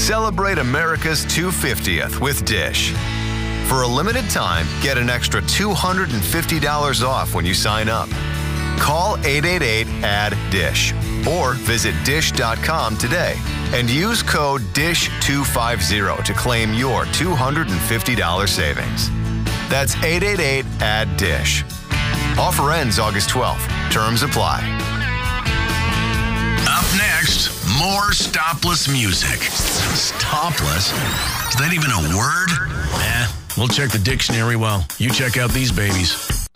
Celebrate America's 250th with Dish. For a limited time, get an extra $250 off when you sign up. Call 888-ADD-DISH or visit dish.com today and use code DISH250 to claim your $250 savings. That's 888-ADD-DISH. Offer ends August 12th. Terms apply. Up next, more stopless music. Stopless? Is that even a word? We'll check the dictionary while you check out these babies.